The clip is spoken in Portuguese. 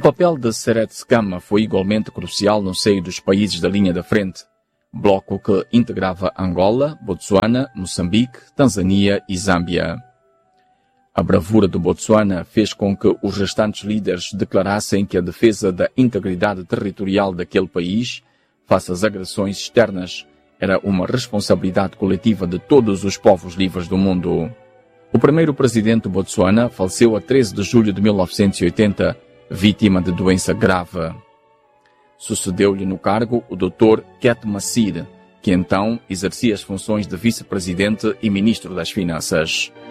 papel de Seret Skama foi igualmente crucial no seio dos países da linha da frente, bloco que integrava Angola, Botsuana, Moçambique, Tanzânia e Zâmbia. A bravura do Botsuana fez com que os restantes líderes declarassem que a defesa da integridade territorial daquele país, face às agressões externas, era uma responsabilidade coletiva de todos os povos livres do mundo. O primeiro presidente do Botsuana faleceu a 13 de julho de 1980, vítima de doença grave. Sucedeu-lhe no cargo o Dr. Ket Massir, que então exercia as funções de vice-presidente e ministro das Finanças.